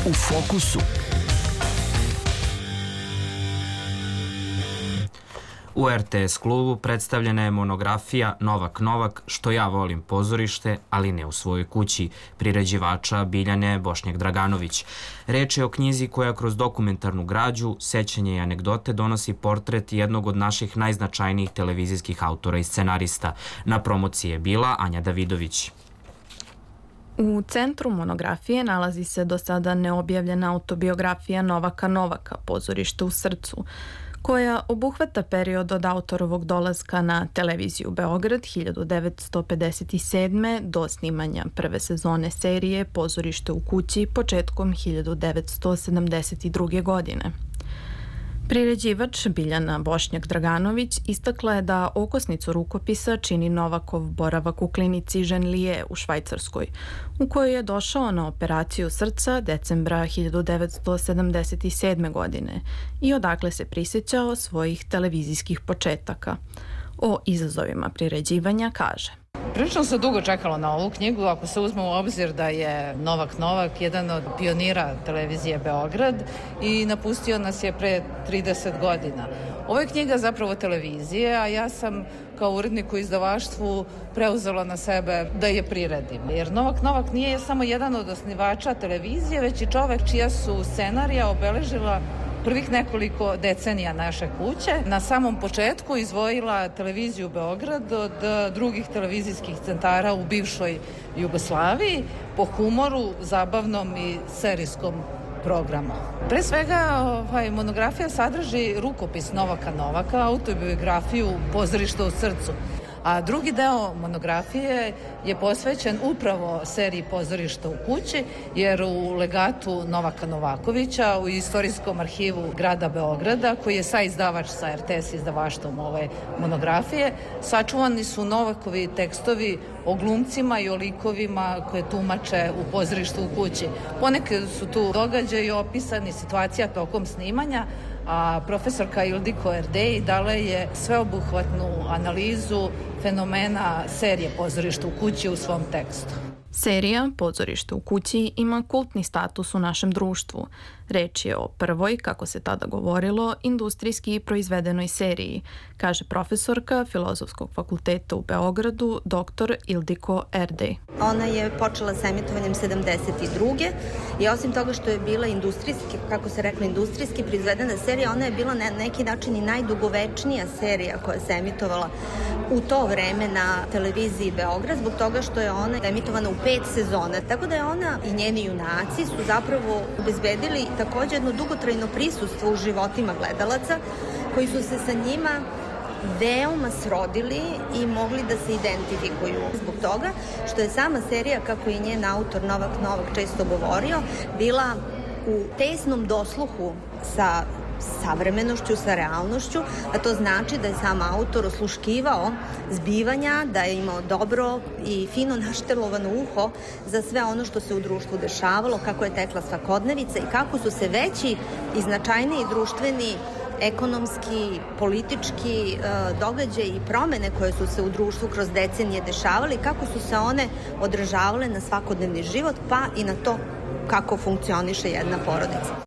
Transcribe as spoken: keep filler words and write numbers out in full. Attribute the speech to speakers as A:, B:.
A: U fokusu. U er te es klubu predstavljena je monografija Novak Novak, što ja volim pozorište, ali ne u svojoj kući, priređivača Biljane Bošnjak Draganović. Reč je o knjizi koja kroz dokumentarnu građu, sećanje i anegdote donosi portret jednog od naših najznačajnijih televizijskih autora i scenarista. Na promociji je bila Anja Davidović.
B: U centru monografije nalazi se do sada neobjavljena autobiografija Novaka Novaka, Pozorište u srcu, koja obuhvata period od autorovog dolaska na televiziju Beograd hiljadu devetsto pedeset sedme. do snimanja prve sezone serije Pozorište u kući početkom hiljadu devetsto sedamdeset druge. godine. Priređivač Biljana Bošnjak Draganović istakla je da okosnicu rukopisa čini Novakov boravak u klinici Ženlije u Švajcarskoj, u kojoj je došao na operaciju srca decembra hiljadu devetsto sedamdeset sedme. godine i odakle se prisjećao svojih televizijskih početaka. O izazovima priređivanja kaže:
C: Prilično se dugo čekalo na ovu knjigu, ako se uzme u obzir da je Novak Novak jedan od pionira televizije Beograd i napustio nas je pre trideset godina. Ovo je knjiga zapravo televizije, a ja sam kao urednik u izdavaštvu preuzela na sebe da je priredim. Jer Novak Novak nije samo jedan od osnivača televizije, već i čovek čija su scenarija obeležila prvih nekoliko decenija naše kuće. Na samom početku izdvojila televiziju Beograd od drugih televizijskih centara u bivšoj Jugoslaviji po humoru, zabavnom i serijskom programu. Pre svega, ovaj, monografija sadrži rukopis Novaka Novaka, autobiografiju Pozorište u srcu. A drugi deo monografije je posvećen upravo seriji Pozorišta u kući, jer u legatu Novaka Novakovića, u istorijskom arhivu grada Beograda, koji je saizdavač sa er te es izdavaštvom ove monografije, sačuvani su Novakovi tekstovi o glumcima i o likovima koje tumače u Pozorištu u kući. Ponekad su tu događaji opisani, situacija tokom snimanja, a profesorka Ildiko Erdej dala je sveobuhvatnu analizu fenomena serije Pozorište u kući u svom tekstu.
B: Serija Pozorište u kući ima kultni status u našem društvu. Reč je o prvoj, kako se tada govorilo, industrijski proizvedenoj seriji, kaže profesorka Filozofskog fakulteta u Beogradu, doktor Ildiko Erdej.
D: Ona je počela sa emitovanjem sedamdeset druge. i osim toga što je bila industrijski, kako se rekla, industrijski proizvedena serija, ona je bila na neki način i najdugovečnija serija koja se emitovala u to vreme na televiziji Beograd, zbog toga što je ona emitovana u pet sezona. Tako da je ona i njeni junaci su zapravo obezbedili takođe jedno dugotrajno prisustvo u životima gledalaca, koji su se sa njima veoma srodili i mogli da se identifikuju. Zbog toga što je sama serija, kako je njen autor Novak Novak često govorio, bila u tesnom dosluhu sa savremenošću, sa realnošću, a to znači da je sam autor osluškivao zbivanja, da je imao dobro i fino naštelovano uho za sve ono što se u društvu dešavalo, kako je tekla svakodnevica i kako su se veći i značajniji društveni, ekonomski, politički događaji i promene koje su se u društvu kroz decenije dešavali, kako su se one odražavale na svakodnevni život, pa i na to kako funkcioniše jedna porodica.